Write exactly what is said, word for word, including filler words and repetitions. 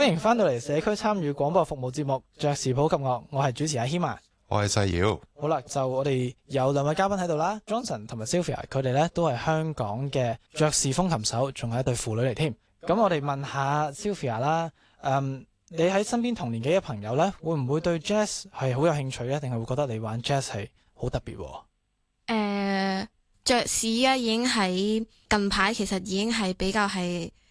歡迎翻到嚟社區參與廣播服務節目《爵士普及樂》，我係主持阿謙啊。 我係細瑤。好啦，就我哋有兩位嘉賓喺度啦 ，Johnson 同埋 Sylvia，佢哋咧都係香港嘅爵士風琴手，仲係一對父女嚟添。咁我哋問下 Sylvia 啦，嗯，你喺身邊同年紀嘅朋友咧，會唔會對 Jazz 係好有興趣咧？定係會覺得你玩 Jazz 係好特別？誒、 呃，爵士啊，已經喺近排其實已經係比較係